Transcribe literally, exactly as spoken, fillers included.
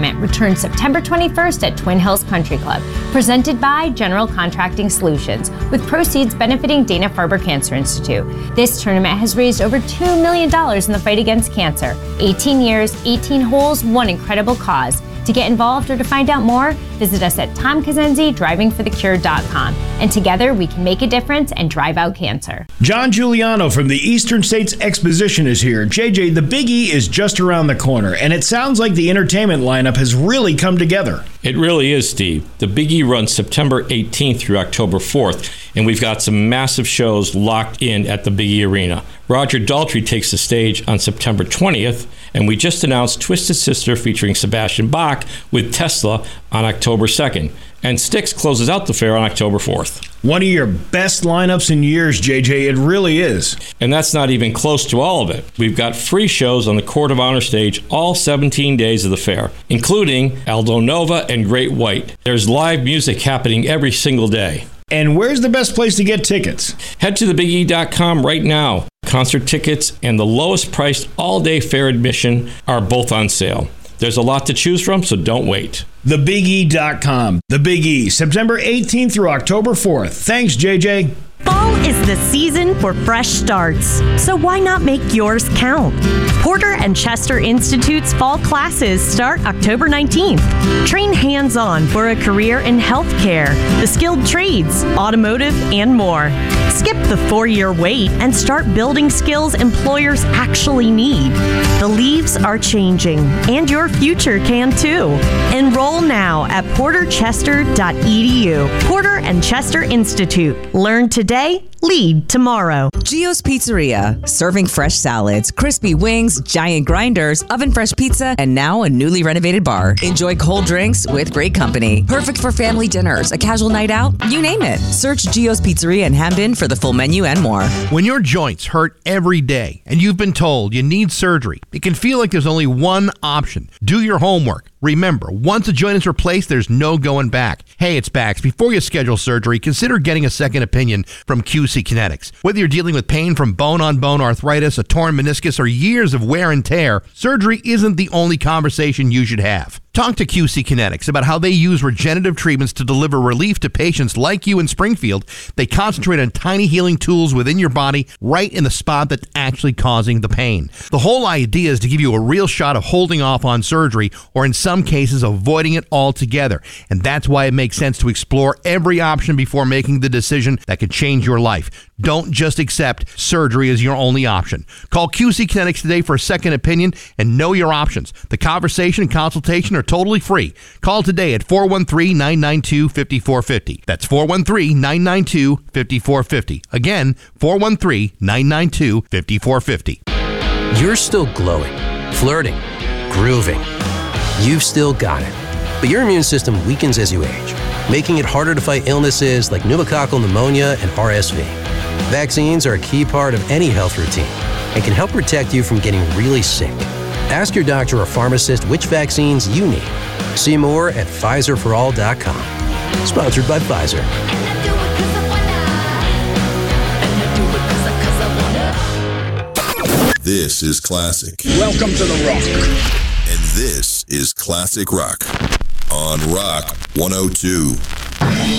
Tournament returns September twenty-first at Twin Hills Country Club, presented by General Contracting Solutions, with proceeds benefiting Dana-Farber Cancer Institute. This tournament has raised over two million dollars in the fight against cancer. eighteen years, eighteen holes, one incredible cause. To get involved or to find out more, visit us at tom kazenzi driving for the cure dot com. And together we can make a difference and drive out cancer. John Giuliano from the Eastern States Exposition is here. J J, the Big E is just around the corner, and it sounds like the entertainment lineup has really come together. It really is, Steve. The Big E runs September eighteenth through October fourth, and we've got some massive shows locked in at the Big E Arena. Roger Daltrey takes the stage on September twentieth, and we just announced Twisted Sister featuring Sebastian Bach with Tesla on October second. And Styx closes out the fair on October fourth. One of your best lineups in years, J J. It really is. And that's not even close to all of it. We've got free shows on the Court of Honor stage all seventeen days of the fair, including Aldo Nova and Great White. There's live music happening every single day. And where's the best place to get tickets? Head to the big e dot com right now. Concert tickets and the lowest priced all-day fair admission are both on sale. There's a lot to choose from, so don't wait. the big e dot com. The Big E, September eighteenth through October fourth. Thanks, J J. Fall is the season for fresh starts, so why not make yours count? Porter and Chester Institute's fall classes start October nineteenth. Train hands-on for a career in healthcare, the skilled trades, automotive, and more. Skip the four-year wait and start building skills employers actually need. The leaves are changing, and your future can too. Enroll now at porter chester dot e d u. Porter and Chester Institute. Learn today, lead tomorrow. Gio's Pizzeria, serving fresh salads, crispy wings, giant grinders, oven fresh pizza, and now a newly renovated bar. Enjoy cold drinks with great company. Perfect for family dinners, a casual night out, you name it. Search Gio's Pizzeria in Hamden for the full menu and more. When your joints hurt every day and you've been told you need surgery, it can feel like there's only one option. Do your homework. Remember, once a joint is replaced, there's no going back. Hey, it's Bax. Before you schedule surgery, consider getting a second opinion from Q C Kinetics. Whether you're dealing with pain from bone-on-bone arthritis, a torn meniscus, or years of wear and tear, surgery isn't the only conversation you should have. Talk to Q C Kinetics about how they use regenerative treatments to deliver relief to patients like you in Springfield. They concentrate on tiny healing tools within your body right in the spot that's actually causing the pain. The whole idea is to give you a real shot of holding off on surgery, or in some cases avoiding it altogether. And that's why it makes sense to explore every option before making the decision that could change your life. Don't just accept surgery as your only option. Call Q C Kinetics today for a second opinion and know your options. The conversation and consultation are totally free. Call today at four one three, nine nine two, five four five zero. That's four one three, nine nine two, five four five zero. Again, four one three, nine nine two, five four five zero. You're still glowing, flirting, grooving. You've still got it. But your immune system weakens as you age, making it harder to fight illnesses like pneumococcal pneumonia and R S V. Vaccines are a key part of any health routine and can help protect you from getting really sick. Ask your doctor or pharmacist which vaccines you need. See more at Pfizer for all dot com. Sponsored by Pfizer. This is classic. Welcome to the Rock. And this is Classic Rock on Rock one oh two.